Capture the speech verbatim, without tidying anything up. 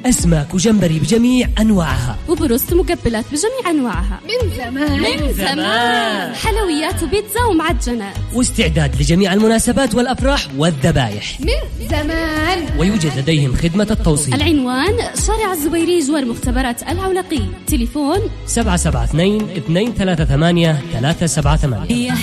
أسماك وجمبري بجميع أنواعها، وبروست مقبلات بجميع أنواعها. من زمان من زمان حلويات وبيتزا ومعجنات، واستعداد لجميع المناسبات والأفراح والذبايح. من زمان. ويوجد لديهم خدمة التوصيل. العنوان شارع الزبيري جوار مختبرات العولقي. تليفون سبعة سبعة اثنين اثنين ثلاثة ثمانية ثلاثة سبعة ثمانية.